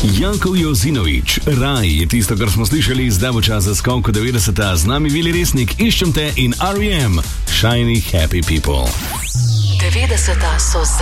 Janko Jozinovič, Raj je tisto, kar smo slišali, zdaj bo čas za skok v 90. Z nami Vili Resnik, Iščem te in R.E.M. Shiny Happy People. 90. so